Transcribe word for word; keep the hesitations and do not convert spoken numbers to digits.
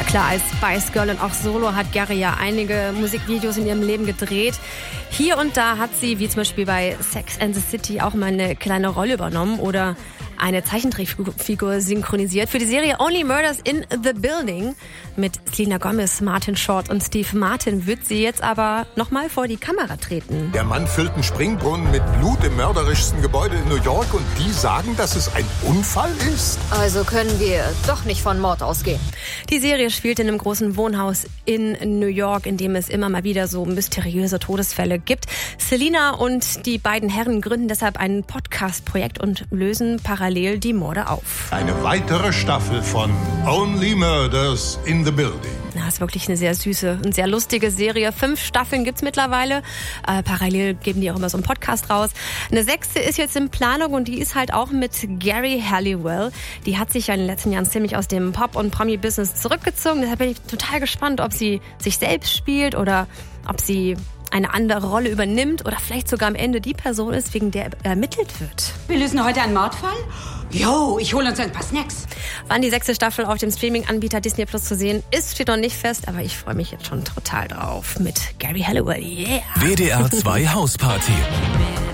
klar, als Spice Girl und auch solo hat Gary ja einige Musikvideos in ihrem Leben gedreht. Hier und da hat sie, wie zum Beispiel bei Sex and the City, auch mal eine kleine Rolle übernommen oder eine Zeichentrickfigur synchronisiert. Für die Serie Only Murders in the Building mit Selena Gomez, Martin Short und Steve Martin wird sie jetzt aber nochmal vor die Kamera treten. Der Mann füllt einen Springbrunnen mit Blut im mörderischsten Gebäude in New York und die sagen, dass es ein Unfall ist? Also können wir doch nicht von Mord ausgehen. Die Serie spielt in einem großen Wohnhaus in New York, in dem es immer mal wieder so mysteriöse Todesfälle gibt. Selena und die beiden Herren gründen deshalb ein Podcast-Projekt und lösen parallel die Morde auf. Eine weitere Staffel von Only Murders in the Building. Das ist wirklich eine sehr süße und sehr lustige Serie. Fünf Staffeln gibt's mittlerweile. Äh, parallel geben die auch immer so einen Podcast raus. Eine sechste ist jetzt in Planung und die ist halt auch mit Geri Halliwell. Die hat sich ja in den letzten Jahren ziemlich aus dem Pop- und Promi-Business zurückgezogen. Deshalb bin ich total gespannt, ob sie sich selbst spielt oder ob sie eine andere Rolle übernimmt oder vielleicht sogar am Ende die Person ist, wegen der ermittelt wird. Wir lösen heute einen Mordfall? Jo, ich hole uns ein paar Snacks. Wann die sechste Staffel auf dem Streaming-Anbieter Disney Plus zu sehen ist, steht noch nicht fest, aber ich freue mich jetzt schon total drauf mit Geri Halliwell. Yeah! W D R zwei Hausparty.